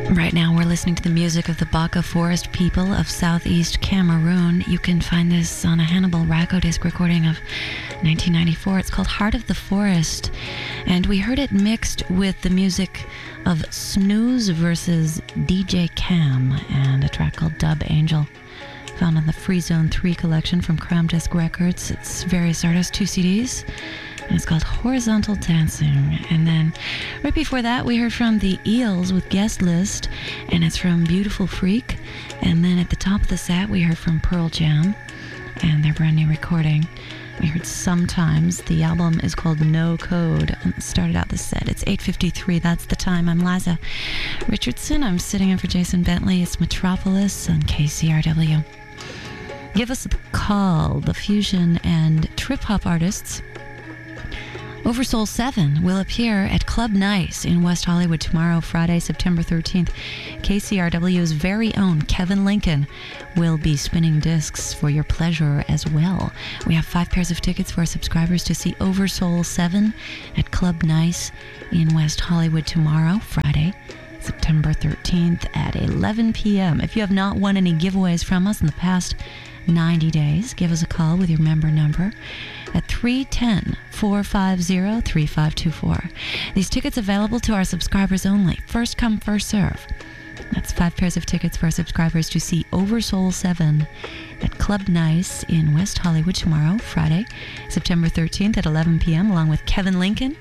Right now we're listening to the music of the Baka Forest people of southeast Cameroon. You can find this on a Hannibal Racco disc recording of 1994. It's called Heart of the Forest, and we heard it mixed with the music of Snooze versus DJ Cam and a track called Dub Angel, found on the Free Zone 3 collection from Crown Disc Records. It's various artists, 2 CDs. And it's called Horizontal Dancing. And then right before that, we heard from the Eels with Guest List, and it's from Beautiful Freak. And then at the top of the set, we heard from Pearl Jam and their brand new recording. We heard Sometimes. The album is called No Code. And it started out the set. It's 8:53. That's the time. I'm Liza Richardson. I'm sitting in for Jason Bentley. It's Metropolis on KCRW. Give us a call. The fusion and trip-hop artists Oversoul 7 will appear at Club Nice in West Hollywood tomorrow, Friday, September 13th. KCRW's very own Kevin Lincoln will be spinning discs for your pleasure as well. We have 5 pairs of tickets for our subscribers to see Oversoul 7 at Club Nice in West Hollywood tomorrow, Friday, September 13th at 11 p.m. If you have not won any giveaways from us in the past 90 days, give us a call with your member number at 310-450-3524. These tickets available to our subscribers only. First come, first serve. That's 5 pairs of tickets for our subscribers to see Oversoul 7 at Club Nice in West Hollywood tomorrow, Friday, September 13th at 11 p.m. along with Kevin Lincoln